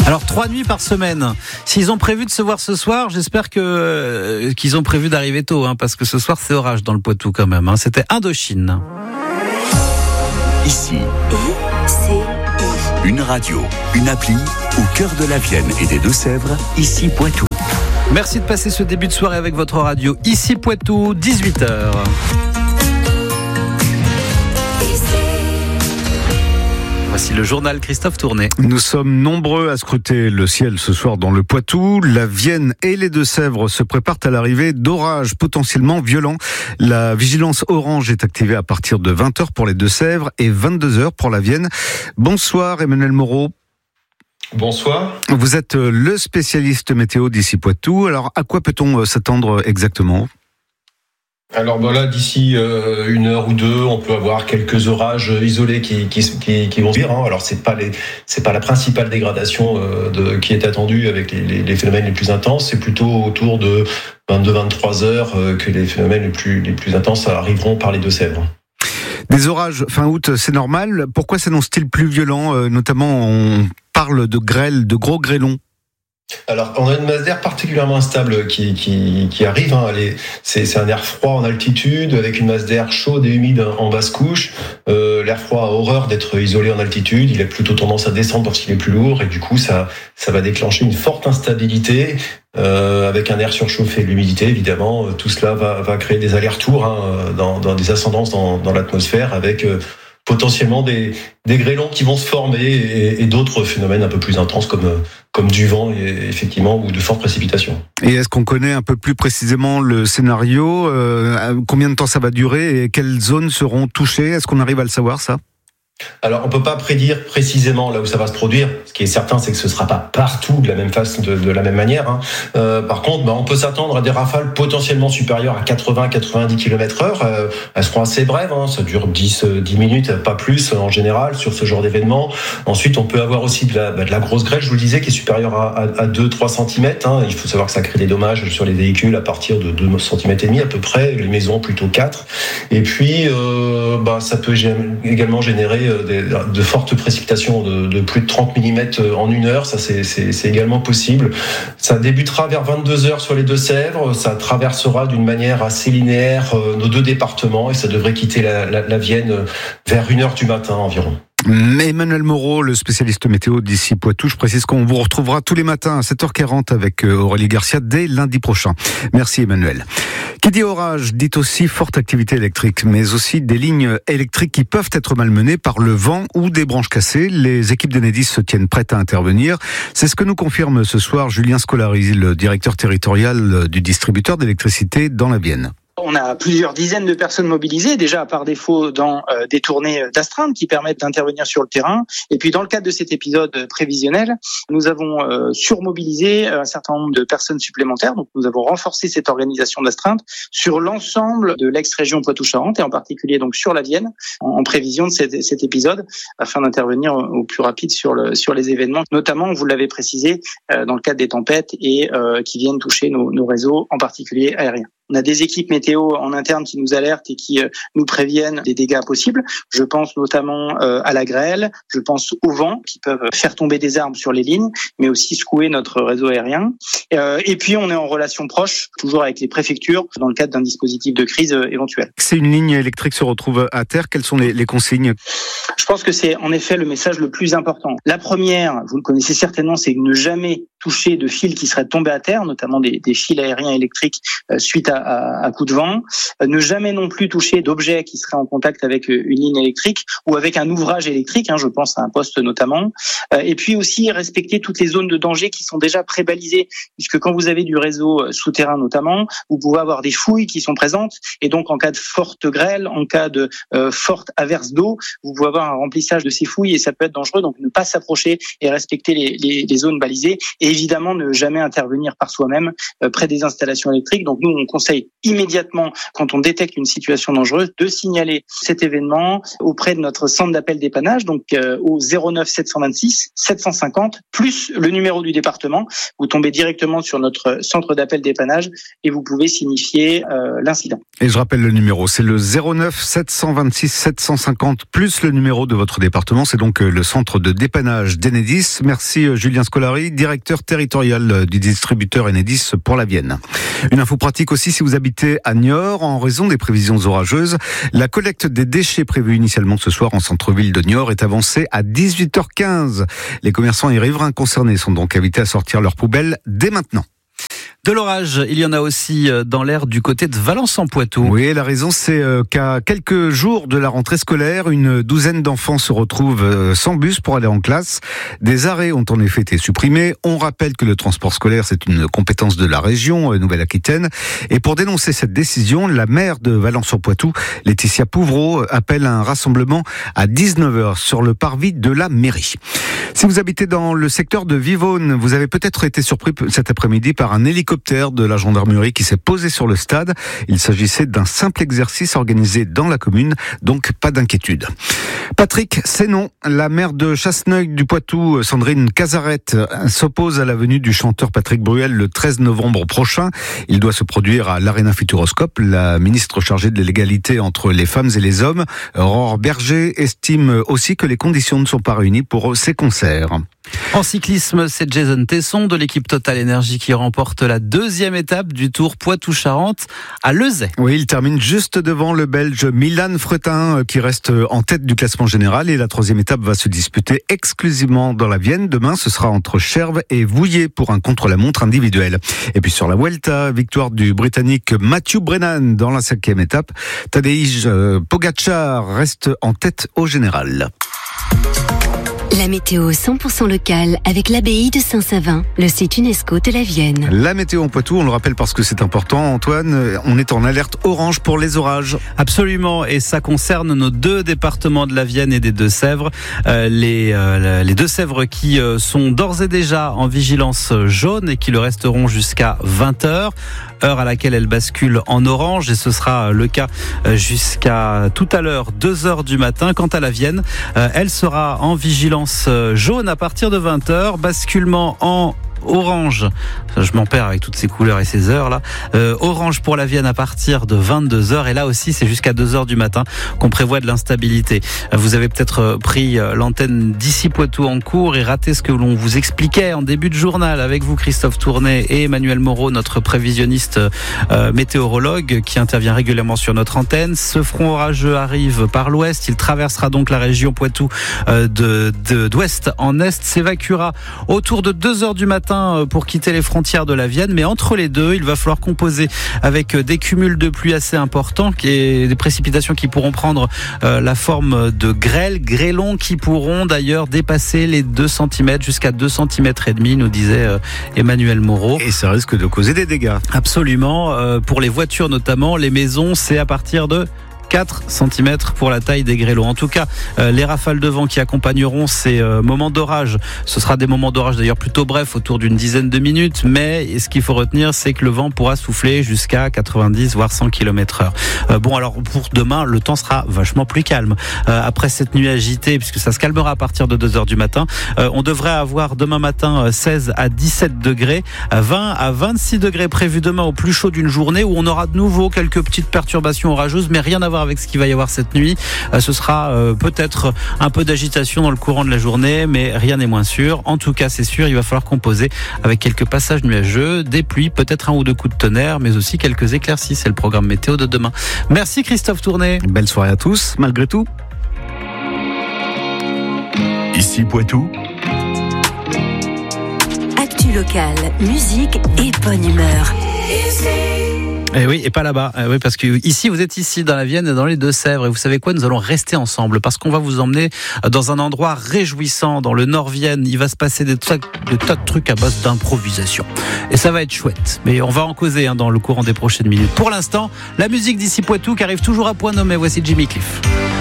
Alors 3 nuits par semaine. S'ils ont prévu de se voir ce soir, j'espère qu'ils ont prévu d'arriver tôt, parce que ce soir c'est orage dans le Poitou quand même. C'était Indochine. Ici, une radio, une appli au cœur de la Vienne et des Deux-Sèvres. Ici Poitou. Merci de passer ce début de soirée avec votre radio. Ici Poitou, 18h. Voici le journal Christophe Tourné. Nous sommes nombreux à scruter le ciel ce soir dans le Poitou. La Vienne et les Deux-Sèvres se préparent à l'arrivée d'orages potentiellement violents. La vigilance orange est activée à partir de 20h pour les Deux-Sèvres et 22h pour la Vienne. Bonsoir Emmanuel Moreau. Bonsoir. Vous êtes le spécialiste météo d'ici Poitou. Alors à quoi peut-on s'attendre exactement ? Alors là, d'ici 1 heure ou 2, on peut avoir quelques orages isolés qui vont se dire. Alors c'est pas la principale dégradation qui est attendue avec les phénomènes les plus intenses. C'est plutôt autour de 22-23 heures que les phénomènes les plus intenses arriveront par les Deux-Sèvres. Des orages fin août, c'est normal. Pourquoi s'annonce-t-il plus violent ? Notamment, on parle de grêle, de gros grêlons. Alors, on a une masse d'air particulièrement instable qui arrive. C'est un air froid en altitude avec une masse d'air chaude et humide en basse couche. L'air froid a horreur d'être isolé en altitude. Il a plutôt tendance à descendre lorsqu'il est plus lourd et du coup, ça va déclencher une forte instabilité avec un air surchauffé et l'humidité. Évidemment, tout cela va créer des allers-retours dans des ascendances dans l'atmosphère avec potentiellement des grêlons qui vont se former et d'autres phénomènes un peu plus intenses comme du vent effectivement ou de fortes précipitations. Et est-ce qu'on connaît un peu plus précisément le scénario ? Combien de temps ça va durer et quelles zones seront touchées ? Est-ce qu'on arrive à le savoir ça ? Alors, on peut pas prédire précisément là où ça va se produire. Ce qui est certain, c'est que ce sera pas partout de la même façon, de la même manière. Par contre, on peut s'attendre à des rafales potentiellement supérieures à 80-90 km/h. Elles seront assez brèves. Ça dure 10 minutes, pas plus en général sur ce genre d'événement. Ensuite, on peut avoir aussi de la grosse grêle, je vous le disais, qui est supérieure à 2-3 cm. Il faut savoir que ça crée des dommages sur les véhicules à partir de 2,5 cm à peu près. Les maisons plutôt 4. Et puis, ça peut également générer de fortes précipitations de plus de 30 mm en 1 heure, ça c'est également possible. Ça débutera vers 22h sur les Deux-Sèvres, ça traversera d'une manière assez linéaire nos 2 départements et ça devrait quitter la Vienne vers 1h du matin environ. Emmanuel Moreau, le spécialiste météo d'ici Poitou. Je précise qu'on vous retrouvera tous les matins à 7h40 avec Aurélie Garcia dès lundi prochain. Merci Emmanuel. Qui dit orage dit aussi forte activité électrique, mais aussi des lignes électriques qui peuvent être malmenées par le vent ou des branches cassées. Les équipes d'Enedis se tiennent prêtes à intervenir. C'est ce que nous confirme ce soir Julien Scolari, le directeur territorial du distributeur d'électricité dans la Vienne. On a plusieurs dizaines de personnes mobilisées, déjà par défaut dans des tournées d'astreinte qui permettent d'intervenir sur le terrain. Et puis dans le cadre de cet épisode prévisionnel, nous avons surmobilisé un certain nombre de personnes supplémentaires. Donc nous avons renforcé cette organisation d'astreinte sur l'ensemble de l'ex-région Poitou-Charentes et en particulier donc sur la Vienne, en prévision de cet épisode, afin d'intervenir au plus rapide sur les événements, notamment, vous l'avez précisé, dans le cadre des tempêtes et qui viennent toucher nos réseaux, en particulier aériens. On a des équipes météo en interne qui nous alertent et qui nous préviennent des dégâts possibles. Je pense notamment à la grêle, je pense au vent qui peuvent faire tomber des arbres sur les lignes, mais aussi secouer notre réseau aérien. Et puis on est en relation proche, toujours avec les préfectures, dans le cadre d'un dispositif de crise éventuel. Si une ligne électrique se retrouve à terre, quelles sont les consignes ? Je pense que c'est en effet le message le plus important. La première, vous le connaissez certainement, c'est ne jamais toucher de fils qui seraient tombés à terre, notamment des fils aériens électriques suite à coup de vent. Ne jamais non plus toucher d'objets qui seraient en contact avec une ligne électrique ou avec un ouvrage électrique, je pense à un poste notamment. Et puis aussi respecter toutes les zones de danger qui sont déjà pré-balisées, puisque quand vous avez du réseau souterrain notamment, vous pouvez avoir des fouilles qui sont présentes et donc en cas de forte grêle, en cas de forte averse d'eau, vous pouvez avoir un remplissage de ces fouilles et ça peut être dangereux. Donc ne pas s'approcher et respecter les zones balisées et évidemment ne jamais intervenir par soi-même près des installations électriques. Donc nous, on conseille immédiatement, quand on détecte une situation dangereuse, de signaler cet événement auprès de notre centre d'appel dépannage, donc au 09 726 750 plus le numéro du département. Vous tombez directement sur notre centre d'appel dépannage et vous pouvez signifier l'incident. Et je rappelle le numéro, c'est le 09 726 750 plus le numéro de votre département. C'est donc le centre de dépannage d'Enedis. Merci Julien Scolari, directeur territorial du distributeur Enedis pour la Vienne. Une info pratique aussi si vous habitez à Niort. En raison des prévisions orageuses, la collecte des déchets prévue initialement ce soir en centre-ville de Niort est avancée à 18h15. Les commerçants et riverains concernés sont donc invités à sortir leurs poubelles dès maintenant. De l'orage, il y en a aussi dans l'air du côté de Valence-en-Poitou. Oui, la raison c'est qu'à quelques jours de la rentrée scolaire, une douzaine d'enfants se retrouvent sans bus pour aller en classe. Des arrêts ont en effet été supprimés. On rappelle que le transport scolaire, c'est une compétence de la région Nouvelle-Aquitaine. Et pour dénoncer cette décision, la maire de Valence-en-Poitou, Laetitia Pouvreau, appelle à un rassemblement à 19h sur le parvis de la mairie. Si vous habitez dans le secteur de Vivonne, vous avez peut-être été surpris cet après-midi par un hélicoptère de la gendarmerie qui s'est posé sur le stade. Il s'agissait d'un simple exercice organisé dans la commune, donc pas d'inquiétude. Patrick Sénon, la maire de Chasseneuil du Poitou, Sandrine Casarette, s'oppose à la venue du chanteur Patrick Bruel le 13 novembre prochain. Il doit se produire à l'Arena Futuroscope. La ministre chargée de l'égalité entre les femmes et les hommes, Aurore Berger, estime aussi que les conditions ne sont pas réunies pour ces concerts. En cyclisme, c'est Jason Tesson de l'équipe Total Energy qui remporte la deuxième étape du Tour Poitou-Charentes à Lezay. Oui, il termine juste devant le Belge Milan Fretin qui reste en tête du classement général et la troisième étape va se disputer exclusivement dans la Vienne. Demain, ce sera entre Cherves et Vouillers pour un contre-la-montre individuel. Et puis sur la Vuelta, victoire du Britannique Matthew Brennan dans la cinquième étape. Tadej Pogačar reste en tête au général. La météo 100% locale avec l'abbaye de Saint-Savin, le site UNESCO de la Vienne. La météo en Poitou, on le rappelle parce que c'est important, Antoine, on est en alerte orange pour les orages. Absolument, et ça concerne nos deux départements de la Vienne et des Deux-Sèvres. Les Deux-Sèvres qui sont d'ores et déjà en vigilance jaune et qui le resteront jusqu'à 20h. Heure à laquelle elle bascule en orange et ce sera le cas jusqu'à tout à l'heure 2h du matin. Quant à la Vienne, elle sera en vigilance jaune à partir de 20h, basculement en orange, je m'en perds avec toutes ces couleurs et ces heures là, orange pour la Vienne à partir de 22h et là aussi c'est jusqu'à 2h du matin qu'on prévoit de l'instabilité. Vous avez peut-être pris l'antenne d'ici Poitou en cours et raté ce que l'on vous expliquait en début de journal avec vous Christophe Tournet et Emmanuel Moreau, notre prévisionniste météorologue qui intervient régulièrement sur notre antenne. Ce front orageux arrive par l'ouest, il traversera donc la région Poitou d'ouest en est, s'évacuera autour de 2h du matin pour quitter les frontières de la Vienne, mais entre les deux, il va falloir composer avec des cumuls de pluie assez importants et des précipitations qui pourront prendre la forme de grêlons qui pourront d'ailleurs dépasser les 2 cm jusqu'à 2 cm et demi, nous disait Emmanuel Moreau. Et ça risque de causer des dégâts. Absolument, pour les voitures notamment, les maisons, c'est à partir de 4 cm pour la taille des grêlons. En tout cas, les rafales de vent qui accompagneront ces moments d'orage, ce sera des moments d'orage d'ailleurs plutôt brefs, autour d'une dizaine de minutes, mais ce qu'il faut retenir, c'est que le vent pourra souffler jusqu'à 90 voire 100 km/h. Bon, alors pour demain, le temps sera vachement plus calme. Après cette nuit agitée, puisque ça se calmera à partir de 2h du matin, on devrait avoir demain matin 16 à 17 degrés, 20 à 26 degrés prévus demain au plus chaud d'une journée où on aura de nouveau quelques petites perturbations orageuses, mais rien à voir avec ce qu'il va y avoir cette nuit. Ce sera peut-être un peu d'agitation dans le courant de la journée, mais rien n'est moins sûr. En tout cas, c'est sûr, il va falloir composer avec quelques passages nuageux, des pluies, peut-être un ou deux coups de tonnerre, mais aussi quelques éclaircies. C'est le programme météo de demain. Merci Christophe Tournet. Belle soirée à tous, malgré tout. Ici Poitou. Actu locale, musique et bonne humeur. Eh oui, et pas là-bas. Oui, parce que ici, vous êtes ici dans la Vienne et dans les Deux-Sèvres. Et vous savez quoi, nous allons rester ensemble parce qu'on va vous emmener dans un endroit réjouissant dans le Nord-Vienne. Il va se passer des tas de trucs à base d'improvisation. Et ça va être chouette. Mais on va en causer dans le courant des prochaines minutes. Pour l'instant, la musique d'ici Poitou qui arrive toujours à point nommé. Voici Jimmy Cliff.